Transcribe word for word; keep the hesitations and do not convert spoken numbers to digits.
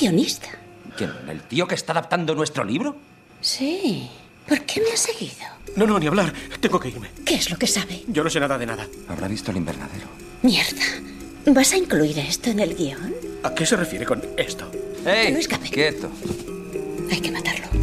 guionista. ¿Quién? ¿El tío que está adaptando nuestro libro? Sí. ¿Por qué me has seguido? No, no, ni hablar. Tengo que irme. ¿Qué es lo que sabe? Yo no sé nada de nada. Habrá visto el invernadero. Mierda. ¿Vas a incluir esto en el guión? ¿A qué se refiere con esto? ¡Ey! Que no escape. ¡Quieto! Hay que matarlo.